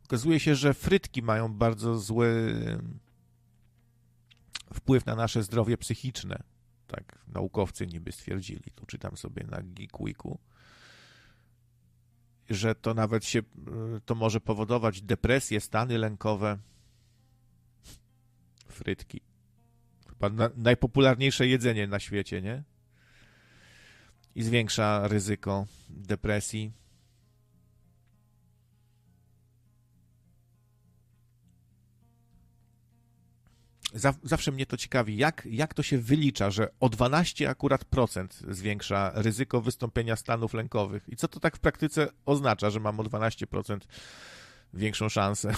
Okazuje się, że frytki mają bardzo zły wpływ na nasze zdrowie psychiczne. Tak naukowcy niby stwierdzili. Tu czytam sobie na Geekweeku, że to nawet to może powodować depresję, stany lękowe. Frytki. Chyba najpopularniejsze jedzenie na świecie, nie? I zwiększa ryzyko depresji. Zawsze mnie to ciekawi, jak to się wylicza, że o 12 akurat procent zwiększa ryzyko wystąpienia stanów lękowych. I co to tak w praktyce oznacza, że mam o 12% większą szansę?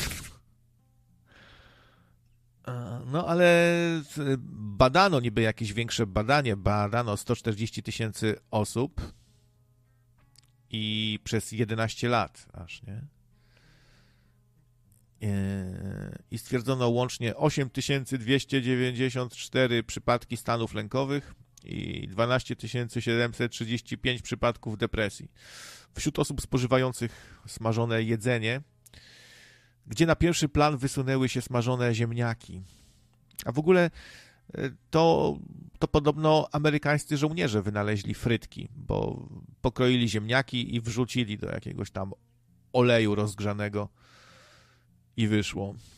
No ale badano niby jakieś większe badanie, badano 140 000 osób i przez 11 lat aż, nie? I stwierdzono łącznie 8294 przypadki stanów lękowych i 12 735 przypadków depresji. Wśród osób spożywających smażone jedzenie, gdzie na pierwszy plan wysunęły się smażone ziemniaki. A w ogóle to podobno amerykańscy żołnierze wynaleźli frytki, bo pokroili ziemniaki i wrzucili do jakiegoś tam oleju rozgrzanego i wyszło.